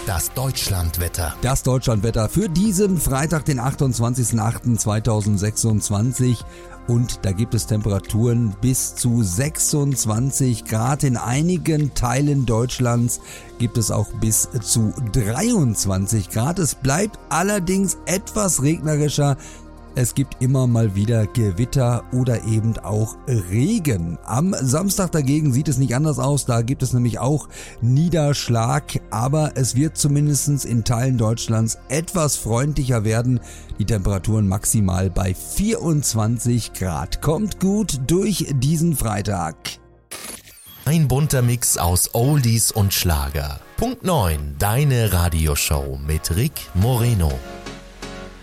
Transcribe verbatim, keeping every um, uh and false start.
Das Deutschlandwetter. Das Deutschlandwetter für diesen Freitag, den achtundzwanzigsten achten zweitausendsechsundzwanzig. Und da gibt es Temperaturen bis zu sechsundzwanzig Grad. In einigen Teilen Deutschlands gibt es auch bis zu dreiundzwanzig Grad. Es bleibt allerdings etwas regnerischer. Es gibt immer mal wieder Gewitter oder eben auch Regen. Am Samstag dagegen sieht es nicht anders aus, da gibt es nämlich auch Niederschlag, aber es wird zumindest in Teilen Deutschlands etwas freundlicher werden. Die Temperaturen maximal bei vierundzwanzig Grad. Kommt gut durch diesen Freitag. Ein bunter Mix aus Oldies und Schlager. Punkt neun, deine Radioshow mit Rick Moreno.